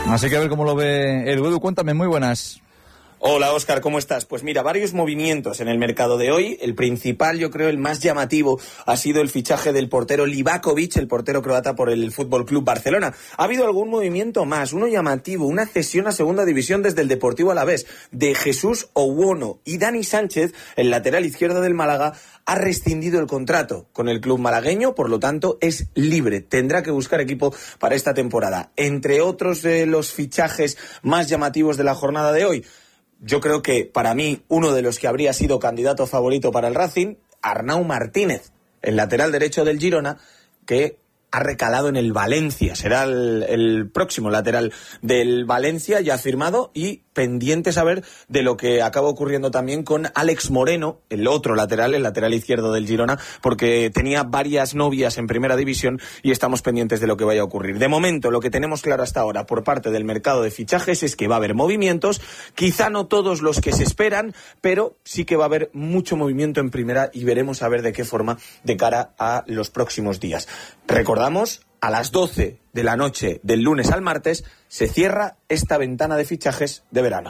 Así que a ver cómo lo ve Edu. Cuéntame, muy buenas. Hola Óscar, ¿cómo estás? Pues mira, varios movimientos en el mercado de hoy. El principal, yo creo, el más llamativo, ha sido el fichaje del portero Livakovic, el portero croata por el Fútbol Club Barcelona. Ha habido algún movimiento más, uno llamativo, una cesión a segunda división desde el Deportivo Alavés de Jesús Ouono, y Dani Sánchez, el lateral izquierdo del Málaga, ha rescindido el contrato con el club malagueño, por lo tanto es libre, tendrá que buscar equipo para esta temporada. Entre otros los fichajes más llamativos de la jornada de hoy, yo creo que para mí uno de los que habría sido candidato favorito para el Racing, Arnau Martínez, el lateral derecho del Girona, que ha recalado en el Valencia. Será el próximo lateral del Valencia, ya firmado, y pendiente saber de lo que acaba ocurriendo también con Alex Moreno, el otro lateral, el lateral izquierdo del Girona, porque tenía varias novias en primera división y estamos pendientes de lo que vaya a ocurrir. De momento, lo que tenemos claro hasta ahora por parte del mercado de fichajes es que va a haber movimientos, quizá no todos los que se esperan, pero sí que va a haber mucho movimiento en primera y veremos a ver de qué forma de cara a los próximos días. Recordamos, a las 12 de la noche del lunes al martes se cierra esta ventana de fichajes de verano.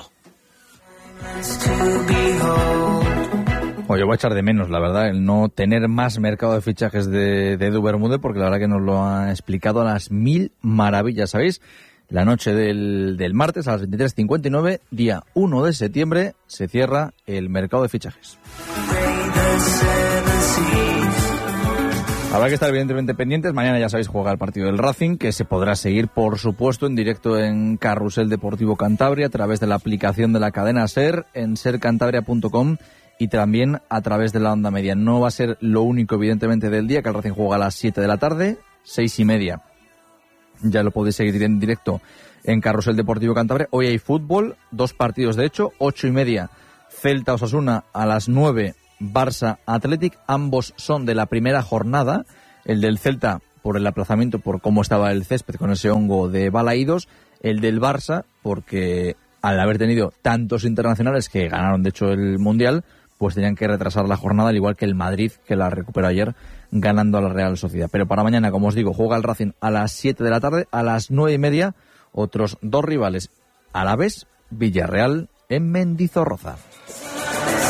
Oye, voy a echar de menos, la verdad, el no tener más mercado de fichajes de Edu Bermúdez, porque la verdad que nos lo ha explicado a las mil maravillas, ¿sabéis? La noche del martes a las 23:59, día 1 de septiembre, se cierra el mercado de fichajes. Habrá que estar evidentemente pendientes. Mañana, ya sabéis, juega el partido del Racing, que se podrá seguir, por supuesto, en directo en Carrusel Deportivo Cantabria, a través de la aplicación de la cadena SER, en sercantabria.com, y también a través de la onda media. No va a ser lo único, evidentemente, del día, que el Racing juega a las 7 de la tarde, 6:30. Ya lo podéis seguir en directo en Carrusel Deportivo Cantabria. Hoy hay fútbol, 2 partidos de hecho, 8:30, Celta Osasuna, a las 9, Barça Athletic, ambos son de la primera jornada, el del Celta por el aplazamiento, por cómo estaba el césped con ese hongo de balaídos, el del Barça porque al haber tenido tantos internacionales que ganaron de hecho el Mundial, pues tenían que retrasar la jornada, al igual que el Madrid, que la recuperó ayer ganando a la Real Sociedad. Pero para mañana, como os digo, juega el Racing a las 7 de la tarde, a las 9:30, otros 2 rivales, Alavés, Villarreal en Mendizorroza.